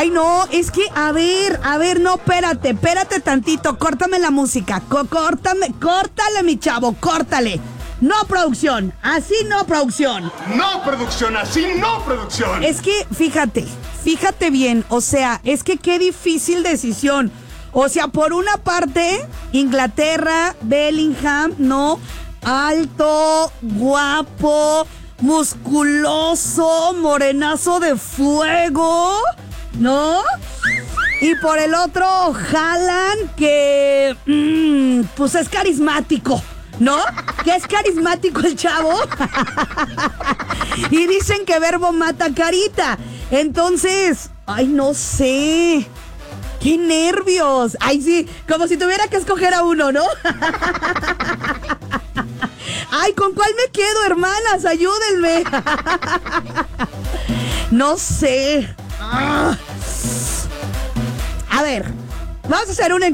Ay, no, es que, a ver, no, espérate tantito, córtame la música, córtale, mi chavo, córtale. No, producción, así no, producción. No, producción, así no, producción. Es que, fíjate bien, o sea, es que qué difícil decisión. O sea, por una parte, Inglaterra, Bellingham, ¿no? Alto, guapo, musculoso, morenazo de fuego, ¿no? Y por el otro, Haaland, que, pues es carismático, ¿no? Que es carismático el chavo. Y dicen que verbo mata carita. Entonces, ay, no sé. ¡Qué nervios! Ay, sí, como si tuviera que escoger a uno, ¿no? Ay, ¿con cuál me quedo, hermanas? Ayúdenme. No sé. A ver, vamos a hacer una